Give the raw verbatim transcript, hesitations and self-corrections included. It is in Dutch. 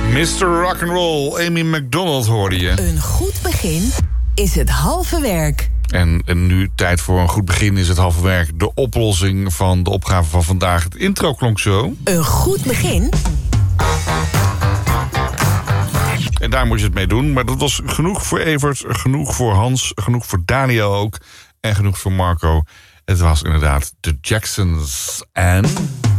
mister Rock'n'Roll, Amy McDonald hoorde je. Een goed begin is het halve werk. En, en nu tijd voor een goed begin is het halve werk. De oplossing van de opgave van vandaag. Het intro klonk zo. Een goed begin. En daar moet je het mee doen. Maar dat was genoeg voor Evert, genoeg voor Hans, genoeg voor Daniel ook. En genoeg voor Marco. Het was inderdaad de Jacksons en...